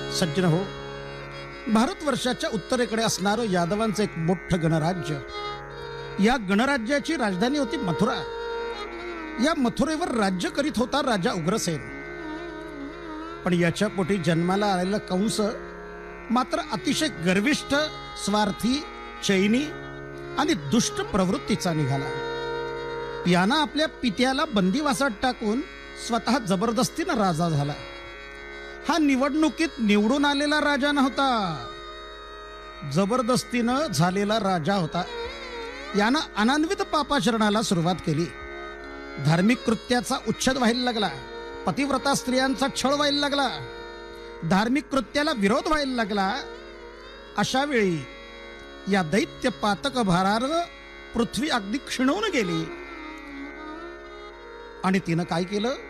सज्जन हो, भारतवर्षाच्या उत्तरेकडे असणारं यादवांचं एक मोठं गणराज्य. या गणराज्याची राजधानी होती मथुरा. या मथुरेवर राज्य करीत होता राजा उग्रसेन. पण याच्या पोटी जन्माला आलेला कंस मात्र अतिशय गर्विष्ठ, स्वार्थी, चैनी आणि दुष्ट प्रवृत्तीचा निघाला. यानं आपल्या पित्याला बंदिवासात टाकून स्वतः जबरदस्तीनं राजा झाला. हा निवडणुकीत निवडून आलेला राजा नव्हता, जबरदस्तीनं झालेला राजा होता. यानं अनन्वित पापाचरणाला सुरुवात केली. धार्मिक कृत्याचा उच्छेद व्हायला लागला, पतिव्रता स्त्रियांचा छळ व्हायला लागला, धार्मिक कृत्याला विरोध व्हायला लागला. अशा वेळी या दैत्य पातक भारानं पृथ्वी अगदी क्षीणवून गेली. आणि तिनं काय केलं?